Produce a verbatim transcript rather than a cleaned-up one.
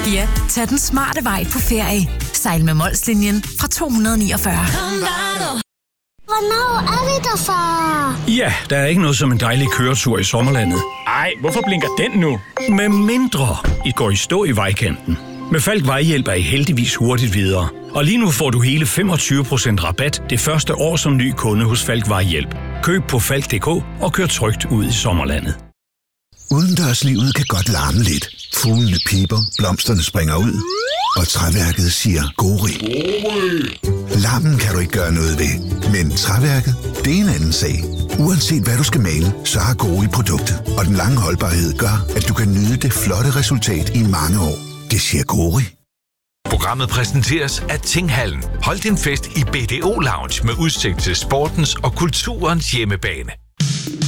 Ja, tag den smarte vej på ferie. Sejl med Molslinjen fra to hundrede niogfyrre. Hvornår er vi der, far? Ja, der er ikke noget som en dejlig køretur i sommerlandet. Ej, hvorfor blinker den nu? Med mindre I går i stå i vejkanten. Med Falk Vejhjælp er I heldigvis hurtigt videre. Og lige nu får du hele femogtyve procent rabat det første år som ny kunde hos Falk Vejhjælp. Køb på falk punktum d k og kør trygt ud i sommerlandet. Udendørslivet kan godt larme lidt. Fuglene piper, blomsterne springer ud, og træværket siger gori. Larmen kan du ikke gøre noget ved, men træværket, det er en anden sag. Uanset hvad du skal male, så har Gori produktet, og den lange holdbarhed gør, at du kan nyde det flotte resultat i mange år. Det siger Gori. Programmet præsenteres af Tinghallen. Hold din fest i B D O Lounge med udsigt til sportens og kulturens hjemmebane.